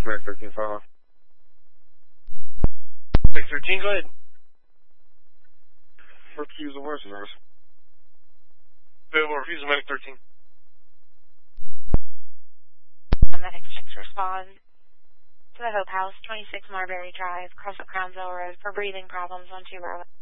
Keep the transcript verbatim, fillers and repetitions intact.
Medic thirteen, follow. Medic thirteen, go ahead. Refuse the worst service. Available, refuse the Medic thirteen. Medic six respond to the Hope House, twenty-six Marbury Drive, across the Crownsville Road for breathing problems on two road.